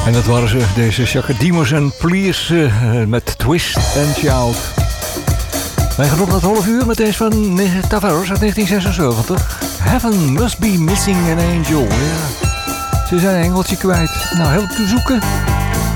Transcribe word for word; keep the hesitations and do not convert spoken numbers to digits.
En dat waren ze, deze Chaka Demus en Please uh, met Twist and Shout. Wij gaan op dat half uur met deze van Tavares uit negentien zesenzeventig. Heaven must be missing an angel. Ja. Ze zijn een engeltje kwijt. Nou, help u zoeken.